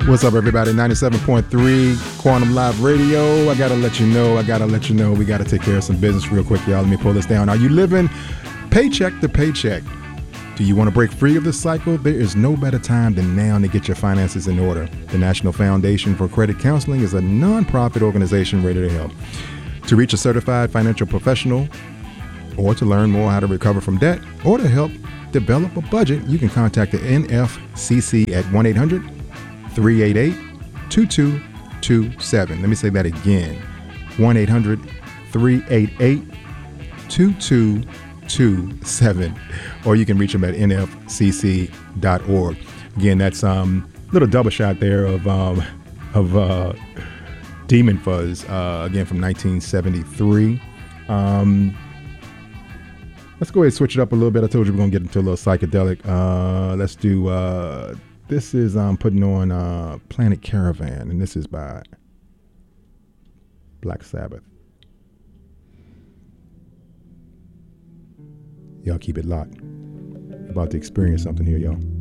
What's up, everybody? 97.3 Quantum Live Radio. I gotta let you know. We gotta take care of some business real quick, y'all. Let me pull this down. Are you living paycheck to paycheck? Do you want to break free of this cycle? There is no better time than now to get your finances in order. The National Foundation for Credit Counseling is a nonprofit organization ready to help. To reach a certified financial professional, or to learn more how to recover from debt, or to help develop a budget, you can contact the NFCC at 1-800-388-2227. Let me say that again. 1-800-388-2227. Or you can reach them at nfcc.org. Again, that's little double shot there of Demon Fuzz, again from 1973. Let's go ahead and switch it up a little bit. I told you we're going to get into a little psychedelic. Let's do, this is putting on Planet Caravan, and this is by Black Sabbath. Y'all keep it locked. About to experience something here, y'all.